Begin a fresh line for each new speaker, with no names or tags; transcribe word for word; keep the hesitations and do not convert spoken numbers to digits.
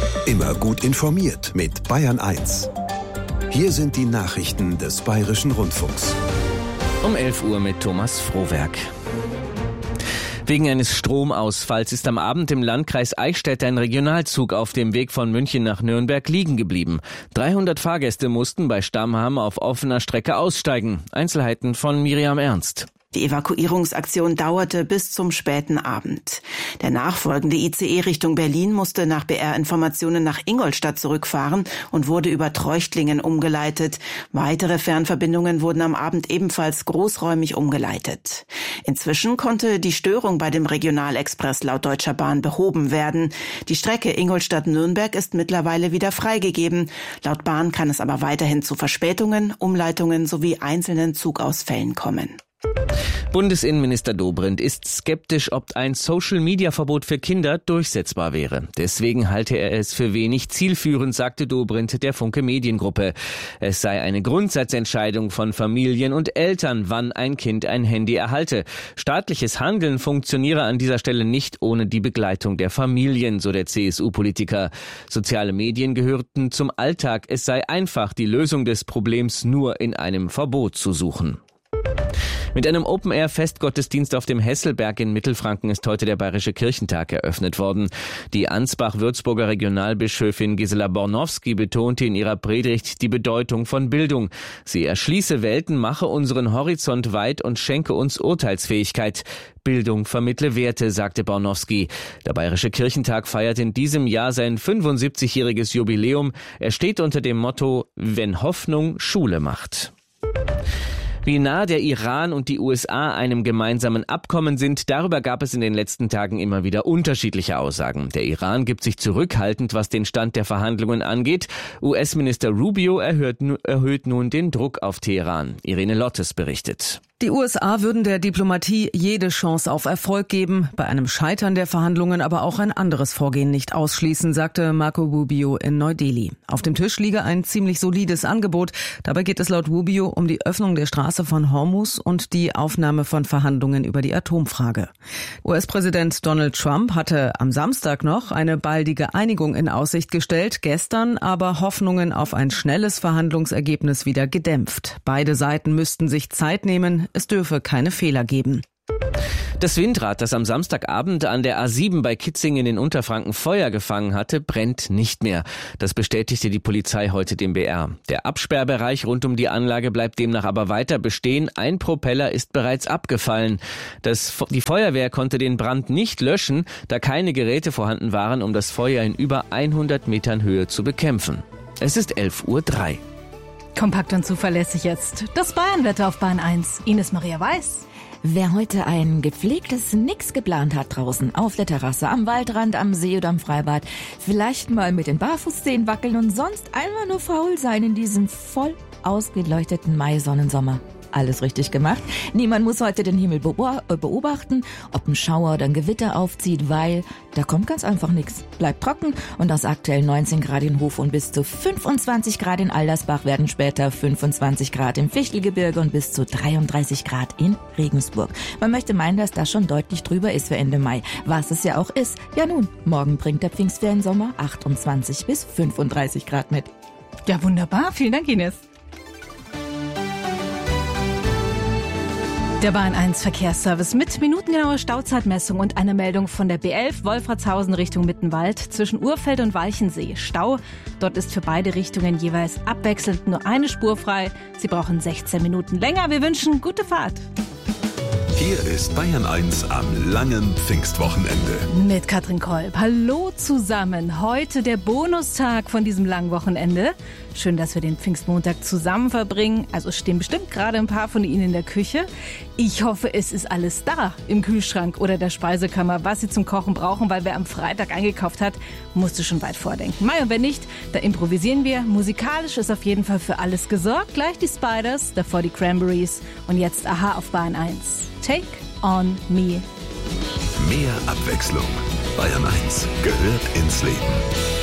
Immer gut informiert mit Bayern eins. Hier sind die Nachrichten des Bayerischen Rundfunks.
Um elf Uhr mit Thomas Frohwerk. Wegen eines Stromausfalls ist am Abend im Landkreis Eichstätt ein Regionalzug auf dem Weg von München nach Nürnberg liegen geblieben. dreihundert Fahrgäste mussten bei Stammham auf offener Strecke aussteigen. Einzelheiten von Miriam Ernst.
Die Evakuierungsaktion dauerte bis zum späten Abend. Der nachfolgende I C E Richtung Berlin musste nach B R-Informationen nach Ingolstadt zurückfahren und wurde über Treuchtlingen umgeleitet. Weitere Fernverbindungen wurden am Abend ebenfalls großräumig umgeleitet. Inzwischen konnte die Störung bei dem Regionalexpress laut Deutscher Bahn behoben werden. Die Strecke Ingolstadt-Nürnberg ist mittlerweile wieder freigegeben. Laut Bahn kann es aber weiterhin zu Verspätungen, Umleitungen sowie einzelnen Zugausfällen kommen.
Bundesinnenminister Dobrindt ist skeptisch, ob ein Social-Media-Verbot für Kinder durchsetzbar wäre. Deswegen halte er es für wenig zielführend, sagte Dobrindt der Funke Mediengruppe. Es sei eine Grundsatzentscheidung von Familien und Eltern, wann ein Kind ein Handy erhalte. Staatliches Handeln funktioniere an dieser Stelle nicht ohne die Begleitung der Familien, so der C S U-Politiker. Soziale Medien gehörten zum Alltag. Es sei einfach, die Lösung des Problems nur in einem Verbot zu suchen. Mit einem Open-Air-Festgottesdienst auf dem Hesselberg in Mittelfranken ist heute der Bayerische Kirchentag eröffnet worden. Die Ansbach-Würzburger Regionalbischöfin Gisela Bornowski betonte in ihrer Predigt die Bedeutung von Bildung. Sie erschließe Welten, mache unseren Horizont weit und schenke uns Urteilsfähigkeit. Bildung vermittle Werte, sagte Bornowski. Der Bayerische Kirchentag feiert in diesem Jahr sein fünfundsiebzigjähriges Jubiläum. Er steht unter dem Motto: Wenn Hoffnung Schule macht. Wie nah der Iran und die U S A einem gemeinsamen Abkommen sind, darüber gab es in den letzten Tagen immer wieder unterschiedliche Aussagen. Der Iran gibt sich zurückhaltend, was den Stand der Verhandlungen angeht. U S-Minister Rubio erhöht, erhöht nun den Druck auf Teheran. Irene Lottes berichtet.
Die U S A würden der Diplomatie jede Chance auf Erfolg geben, bei einem Scheitern der Verhandlungen aber auch ein anderes Vorgehen nicht ausschließen, sagte Marco Rubio in Neu-Delhi. Auf dem Tisch liege ein ziemlich solides Angebot. Dabei geht es laut Rubio um die Öffnung der Straße von Hormuz und die Aufnahme von Verhandlungen über die Atomfrage. U S-Präsident Donald Trump hatte am Samstag noch eine baldige Einigung in Aussicht gestellt, gestern aber Hoffnungen auf ein schnelles Verhandlungsergebnis wieder gedämpft. Beide Seiten müssten sich Zeit nehmen. Es dürfe keine Fehler geben.
Das Windrad, das am Samstagabend an der A sieben bei Kitzingen in Unterfranken Feuer gefangen hatte, brennt nicht mehr. Das bestätigte die Polizei heute dem B R. Der Absperrbereich rund um die Anlage bleibt demnach aber weiter bestehen. Ein Propeller ist bereits abgefallen. Das, die Feuerwehr konnte den Brand nicht löschen, da keine Geräte vorhanden waren, um das Feuer in über hundert Metern Höhe zu bekämpfen. Es ist elf Uhr drei.
Kompakt und zuverlässig jetzt. Das Bayernwetter auf Bahn eins. Ines Maria Weiß.
Wer heute ein gepflegtes Nix geplant hat draußen, auf der Terrasse, am Waldrand, am See oder am Freibad, vielleicht mal mit den Barfußzehen wackeln und sonst einfach nur faul sein in diesem voll ausgeleuchteten Mai-Sonnensommer. Alles richtig gemacht. Niemand muss heute den Himmel beobachten, ob ein Schauer oder ein Gewitter aufzieht, weil da kommt ganz einfach nichts. Bleibt trocken und aus aktuell neunzehn Grad in Hof und bis zu fünfundzwanzig Grad in Aldersbach werden später fünfundzwanzig Grad im Fichtelgebirge und bis zu dreiunddreißig Grad in Regensburg. Man möchte meinen, dass das schon deutlich drüber ist für Ende Mai. Was es ja auch ist. Ja nun, morgen bringt der Pfingstferiensommer achtundzwanzig bis fünfunddreißig Grad mit.
Ja, wunderbar. Vielen Dank, Ines. Der Bahn eins Verkehrsservice mit minutengenauer Stauzeitmessung und einer Meldung von der B elf Wolfratshausen Richtung Mittenwald zwischen Urfeld und Walchensee. Stau. Dort ist für beide Richtungen jeweils abwechselnd nur eine Spur frei. Sie brauchen sechzehn Minuten länger. Wir wünschen gute Fahrt.
Hier ist Bayern eins am langen Pfingstwochenende.
Mit Katrin Kolb. Hallo zusammen. Heute der Bonustag von diesem langen Wochenende. Schön, dass wir den Pfingstmontag zusammen verbringen. Also stehen bestimmt gerade ein paar von Ihnen in der Küche. Ich hoffe, es ist alles da im Kühlschrank oder der Speisekammer, was Sie zum Kochen brauchen, weil wer am Freitag eingekauft hat, musste schon weit vordenken. Mai, und wenn nicht, da improvisieren wir. Musikalisch ist auf jeden Fall für alles gesorgt. Gleich die Spiders, davor die Cranberries und jetzt Aha auf Bahn eins. Take on me.
Mehr Abwechslung. Bayern eins gehört ins Leben.